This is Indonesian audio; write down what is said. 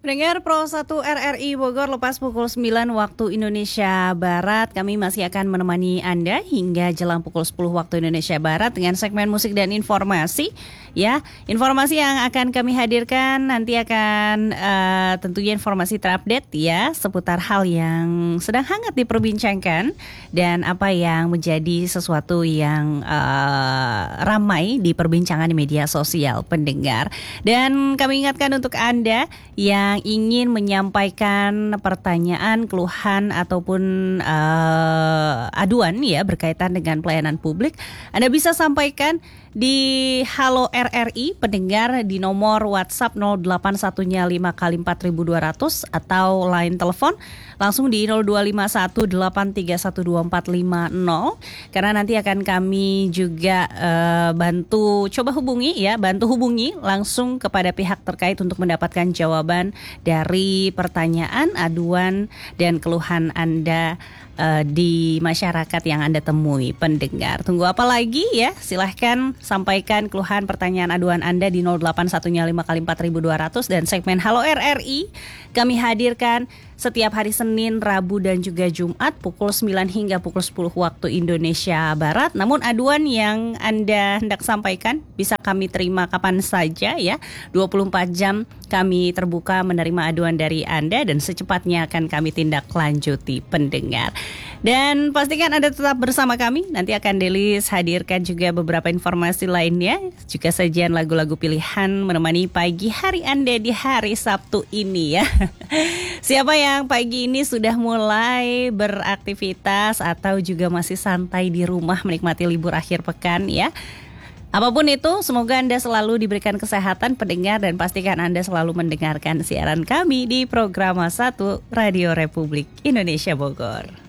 Pendengar Pro 1 RRI Bogor, lepas pukul 9 waktu Indonesia Barat, kami masih akan menemani Anda hingga jelang pukul 10 waktu Indonesia Barat dengan segmen musik dan informasi. Ya, informasi yang akan kami hadirkan nanti akan tentunya informasi terupdate ya seputar hal yang sedang hangat diperbincangkan dan apa yang menjadi sesuatu yang ramai diperbincangan di media sosial pendengar. Dan kami ingatkan untuk Anda yang ingin menyampaikan pertanyaan, keluhan ataupun aduan ya berkaitan dengan pelayanan publik, Anda bisa sampaikan di Halo RRI pendengar di nomor WhatsApp 0815 kali 4200 atau line telepon langsung di 0251831250 karena nanti akan kami juga bantu hubungi langsung kepada pihak terkait untuk mendapatkan jawaban dari pertanyaan, aduan dan keluhan Anda di masyarakat yang Anda temui pendengar. Tunggu apa lagi ya? Silahkan sampaikan keluhan, pertanyaan, aduan Anda di 0815 kali 4200 dan segmen Halo RRI kami hadirkan setiap hari Senin, Rabu dan juga Jumat pukul 9 hingga pukul 10 waktu Indonesia Barat. Namun aduan yang Anda hendak sampaikan bisa kami terima kapan saja ya. 24 jam kami terbuka menerima aduan dari Anda dan secepatnya akan kami tindak lanjuti pendengar. Dan pastikan Anda tetap bersama kami. Nanti akan Delis hadirkan juga beberapa informasi lainnya, juga sajian lagu-lagu pilihan menemani pagi hari Anda di hari Sabtu ini ya. Siapa yang pagi ini sudah mulai beraktivitas atau juga masih santai di rumah menikmati libur akhir pekan ya. Apapun itu, semoga Anda selalu diberikan kesehatan pendengar dan pastikan Anda selalu mendengarkan siaran kami di program 1 Radio Republik Indonesia Bogor.